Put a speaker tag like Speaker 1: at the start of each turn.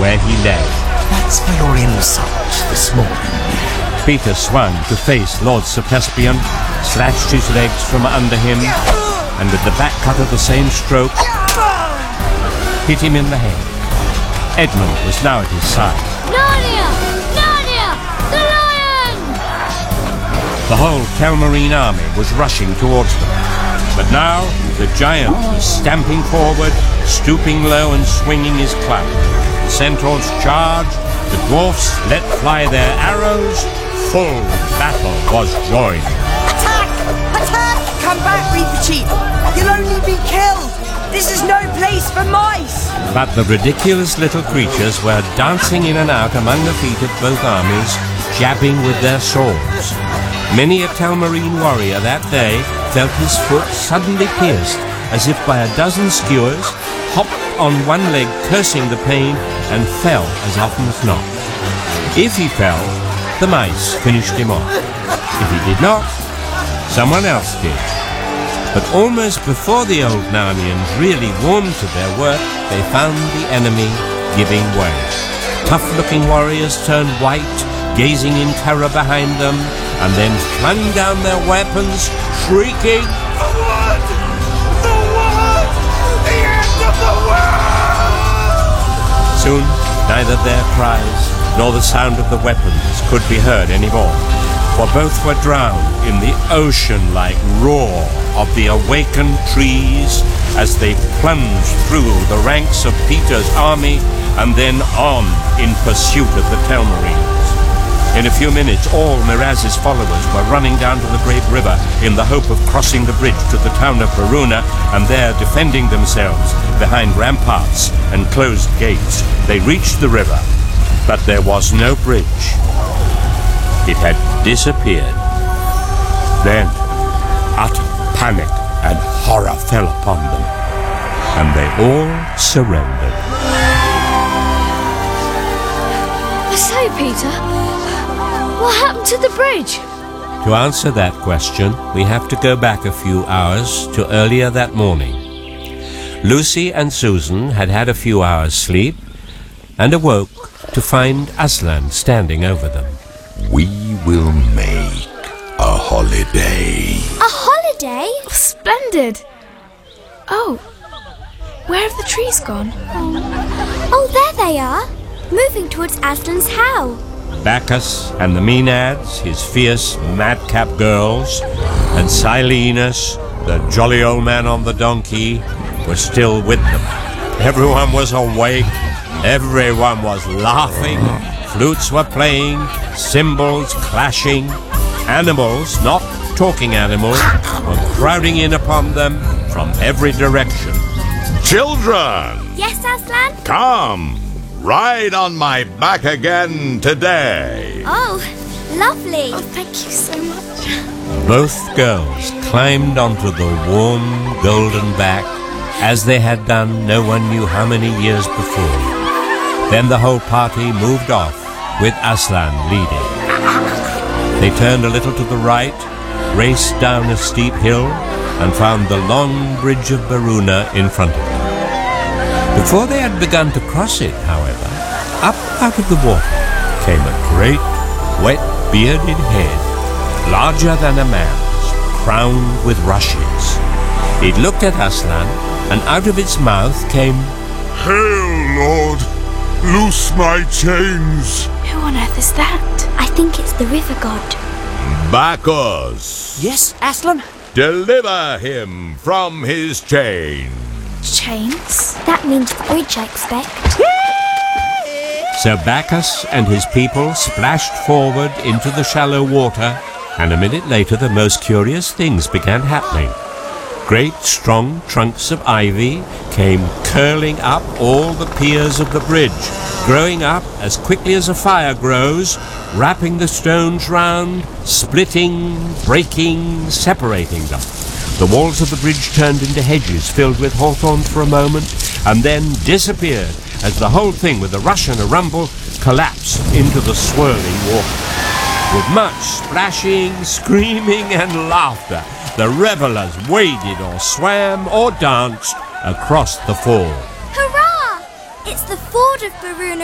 Speaker 1: where he lay.
Speaker 2: That's for your insult this morning.
Speaker 1: Peter swung to face Lord Sir Caspian, slashed his legs from under him, and with the back cut of the same stroke, hit him in the head. Edmund was now at his side.
Speaker 3: Narnia! Narnia! The lion!
Speaker 1: The whole Telmarine army was rushing towards them. But now the giant was stamping forward, stooping low and swinging his club. The centaurs charged, the dwarfs let fly their arrows. Full battle was joined.
Speaker 4: Attack! Attack! Come back, Reepicheep! You'll only be killed! This is no place for mice!
Speaker 1: But the ridiculous little creatures were dancing in and out among the feet of both armies, jabbing with their swords. Many a Telmarine warrior that day felt his foot suddenly pierced, as if by a dozen skewers, hopped on one leg cursing the pain, and fell as often as not. If he fell, the mice finished him off. If he did not, someone else did. But almost before the old Narnians really warmed to their work, they found the enemy giving way. Tough-looking warriors turned white, gazing in terror behind them, and then flung down their weapons, shrieking, "The wood! The wood! The end of the world!" Soon, neither their cries nor the sound of the weapons could be heard anymore, for both were drowned in the ocean-like roar of the awakened trees as they plunged through the ranks of Peter's army and then on in pursuit of the Telmarines. In a few minutes, all Miraz's followers were running down to the great river in the hope of crossing the bridge to the town of Verona and there defending themselves behind ramparts and closed gates. They reached the river, but there was no bridge. It had disappeared. Then, utter panic and horror fell upon them, and they all surrendered.
Speaker 3: So, Peter, what happened to the bridge?
Speaker 1: To answer that question, we have to go back a few hours to earlier that morning. Lucy and Susan had had a few hours' sleep and awoke to find Aslan standing over them.
Speaker 2: We will make a holiday.
Speaker 3: A holiday?
Speaker 5: Splendid! Oh, where have the trees gone?
Speaker 3: Oh, there they are, moving towards Aslan's house.
Speaker 1: Bacchus and the Maenads, his fierce madcap girls, and Silenus, the jolly old man on the donkey, were still with them. Everyone was awake, everyone was laughing, flutes were playing, cymbals clashing, animals, not talking animals, were crowding in upon them from every direction.
Speaker 2: Children!
Speaker 3: Yes, Aslan?
Speaker 2: Come! Ride on my back again today.
Speaker 3: Oh, lovely.
Speaker 5: Oh, thank you so much.
Speaker 1: Both girls climbed onto the warm golden back as they had done no one knew how many years before. Then the whole party moved off with Aslan leading. They turned a little to the right, raced down a steep hill, and found the long bridge of Verona in front of them. Before they had begun to cross it, however, up out of the water came a great, wet, bearded head, larger than a man's, crowned with rushes. It looked at Aslan, and out of its mouth came,
Speaker 6: "Hail, Lord! Loose my chains!"
Speaker 5: Who on earth is that?
Speaker 3: I think it's the river god.
Speaker 2: Bacchus!
Speaker 4: Yes, Aslan?
Speaker 2: Deliver him from his chain.
Speaker 5: Chains?
Speaker 3: That means the bridge, I expect.
Speaker 1: So Bacchus and his people splashed forward into the shallow water, and a minute later the most curious things began happening. Great strong trunks of ivy came curling up all the piers of the bridge, growing up as quickly as a fire grows, wrapping the stones round, splitting, breaking, separating them. The walls of the bridge turned into hedges filled with hawthorns for a moment, and then disappeared as the whole thing, with a rush and a rumble, collapsed into the swirling water. With much splashing, screaming, and laughter, the revellers waded or swam or danced across the ford.
Speaker 3: Hurrah! It's the ford of Verona